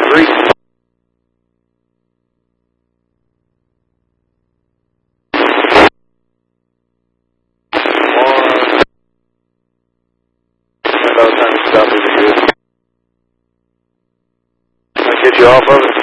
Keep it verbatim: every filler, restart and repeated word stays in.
three. One. About time to stop if you good. I'll get you off of it.